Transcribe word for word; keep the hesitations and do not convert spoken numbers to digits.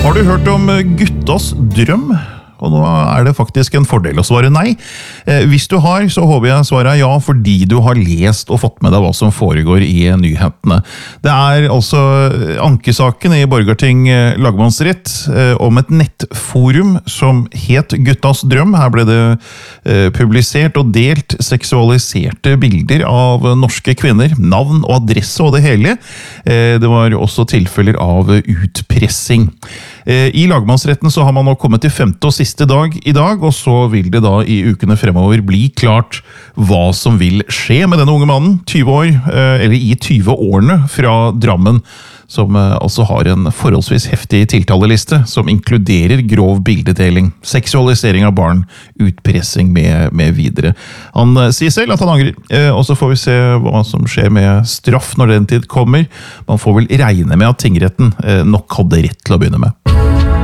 Har du hørt om guttas drøm? Og nå er det faktisk en fordel å svare nei. Eh, hvis du har, så håper jeg svaret er ja, fordi du har lest og fått med deg hva som foregår i nyhetene. Det er altså ankesaken i Borgarting lagmannsrett eh, om et nettforum som het Guttas drøm. Her ble det eh, publisert og delt seksualiserte bilder av norske kvinner, navn og adresse og det hele. Eh, det var også tilfeller av utpressing. Eh, I lagmannsretten så har man nå kommet til femte og siste dag i dag, og så vil det da i ukene fremover bli klart hva som vil skje med denne unge mannen, tyve år, eller i tyve årene fra Drammen, som altså har en forholdsvis heftig tiltaleliste, som inkluderer grov bildedeling, seksualisering av barn, utpressing med, med videre. Han sier selv at han angrer, og så får vi se hva som skjer med straff når den tid kommer. Man får vel regne med at tingretten nok hadde rett til å begynne med.